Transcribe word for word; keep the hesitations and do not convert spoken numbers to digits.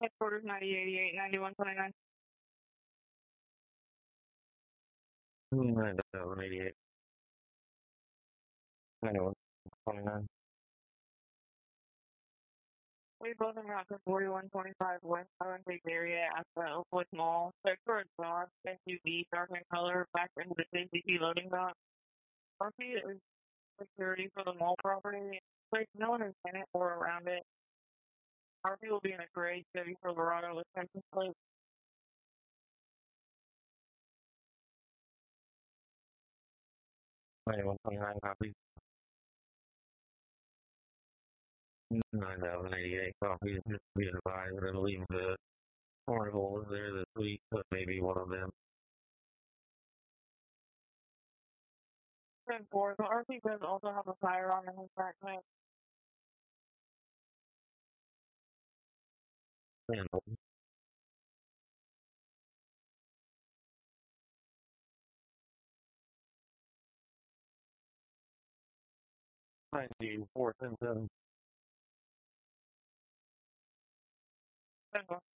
Headquarters ninety eighty-eight, ninety-one twenty-nine. nine thousand eighty-eight. ninety-one twenty-nine. We both en route to forty-one twenty-five West Highland Big area at the Oakwood Mall. Sector exhaust, S U V, dark in color, back into the J C T loading dock. R P is security for the mall property. Place no one is in it or around it. R P will be in a gray Chevy Silverado with license plate. ninety-one twenty-nine copies. nine thousand eighty-eight copies. Just be advised, I believe the carnival is there this week, but maybe one of them. ten four, the R P does also have a firearm in his backpack. Handle. ninety-four ten seven. ten four.